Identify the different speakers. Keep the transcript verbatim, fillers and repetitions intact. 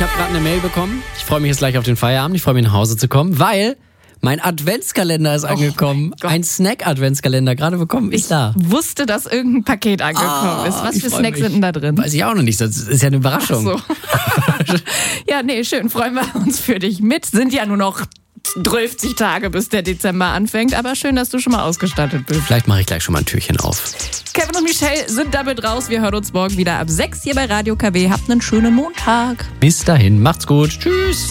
Speaker 1: habe gerade eine Mail bekommen. Ich freue mich jetzt gleich auf den Feierabend. Ich freue mich nach Hause zu kommen, weil mein Adventskalender ist angekommen.
Speaker 2: Oh
Speaker 1: Ein Snack-Adventskalender gerade bekommen ist
Speaker 2: ich
Speaker 1: da.
Speaker 2: wusste, dass irgendein Paket angekommen
Speaker 1: Ah,
Speaker 2: ist. Was
Speaker 1: ich
Speaker 2: für
Speaker 1: freu
Speaker 2: Snacks
Speaker 1: mich.
Speaker 2: sind denn da drin?
Speaker 1: Weiß ich auch noch nicht. Das ist ja eine Überraschung.
Speaker 2: Ach so. Ja, nee, schön. Freuen wir uns für dich mit. Sind ja nur noch dreißig Tage, bis der Dezember anfängt. Aber schön, dass du schon mal ausgestattet bist.
Speaker 1: Vielleicht mache ich gleich schon mal ein Türchen auf.
Speaker 2: Kevin und Michelle sind damit raus. Wir hören uns morgen wieder ab sechs hier bei Radio K W. Habt einen schönen Montag.
Speaker 1: Bis dahin, macht's gut. Tschüss.